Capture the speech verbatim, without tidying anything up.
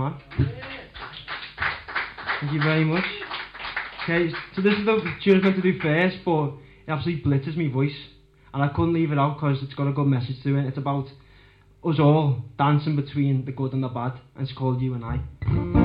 man. Thank you very much. Okay, so this is the tune I was meant to do first, but it absolutely blitters my voice. And I couldn't leave it out because it's got a good message to it. It's about us all dancing between the good and the bad, and it's called You and I.